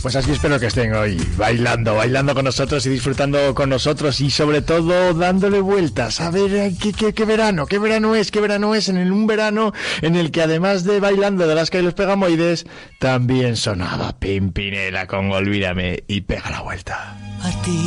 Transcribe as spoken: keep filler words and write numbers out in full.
Pues así espero que estén hoy, bailando, bailando con nosotros y disfrutando con nosotros y sobre todo dándole vueltas. A ver, ¿qué, qué, qué verano? ¿Qué verano es? ¿Qué verano es? En el, un verano en el que además de bailando de Alaska y los Pegamoides, también sonaba Pimpinela con Olvídame y Pega la Vuelta. A ti.